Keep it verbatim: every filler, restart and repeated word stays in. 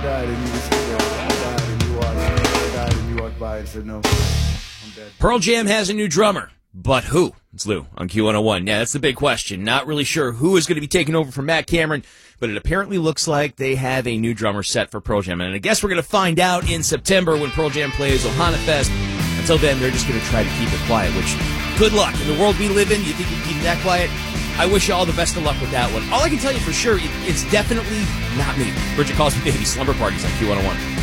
died and you just sit there. I died and you walked. I died and you walked by and said no. I'm dead. Pearl Jam has a new drummer, but who? It's Lou on Q one oh one. Yeah, that's the big question. Not really sure who is going to be taking over from Matt Cameron, but it apparently looks like they have a new drummer set for Pearl Jam. And I guess we're going to find out in September when Pearl Jam plays Ohana Fest. Until then, they're just going to try to keep it quiet, which, good luck. In the world we live in, you think you can keep it that quiet? I wish you all the best of luck with that one. All I can tell you for sure, it, it's definitely not me. Bridget calls me baby. Slumber Parties on Q one oh one.